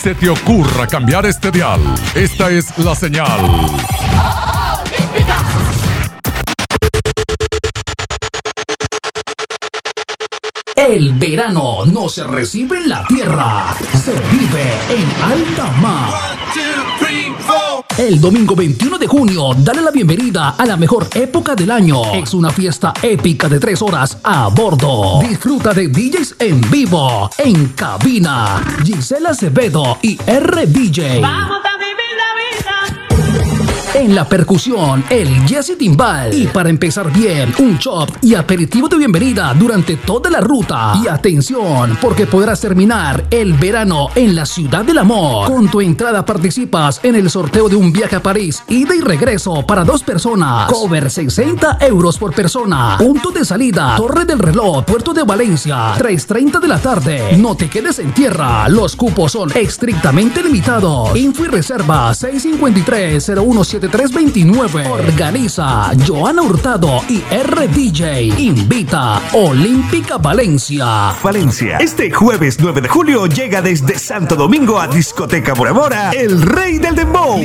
se te ocurra cambiar este dial. Esta es la señal. El verano no se recibe en la tierra, se vive en alta mar. El domingo 21 de junio, dale la bienvenida a la mejor época del año. Es una fiesta épica de 3 horas a bordo. Disfruta de DJs en vivo, en cabina. Gisela Acevedo y RDJ. Vamos a vivir la vida. En la percusión, el Jesse Timbal. Y para empezar bien, un chop y aperitivo de bienvenida durante toda la ruta. Y atención, porque podrás terminar el verano en la ciudad del amor. Con tu entrada participas en el sorteo de un viaje a París, ida y regreso para 2 personas. Cover 60 euros por persona. Punto de salida, Torre del Reloj, Puerto de Valencia, 3:30 de la tarde. No te quedes en tierra, los cupos son estrictamente limitados. Info y reserva 653-017329. Organiza Joana Hurtado y RDJ. Invita Olímpica Valencia. Valencia. Este jueves 9 de julio llega desde Santo Domingo a Discoteca Bora Bora, el rey del dembow.